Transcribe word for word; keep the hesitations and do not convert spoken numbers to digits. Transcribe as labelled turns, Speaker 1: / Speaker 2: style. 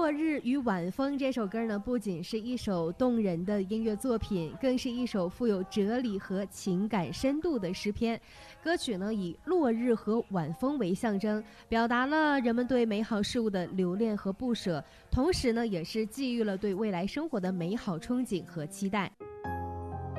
Speaker 1: 落日与晚风》这首歌呢，不仅是一首动人的音乐作品，更是一首富有哲理和情感深度的诗篇。歌曲呢，以落日和晚风为象征，表达了人们对美好事物的留恋和不舍，同时呢，也是寄予了对未来生活的美好憧憬和期待。